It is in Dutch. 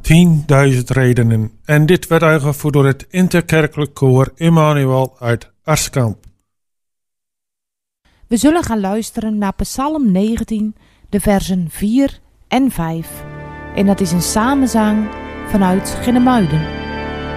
10.000 redenen. En dit werd uitgevoerd door het interkerkelijk koor Immanuel uit Arskamp. We zullen gaan luisteren naar Psalm 19, de versen 4 en 5. En dat is een samenzang vanuit Ginnemuiden.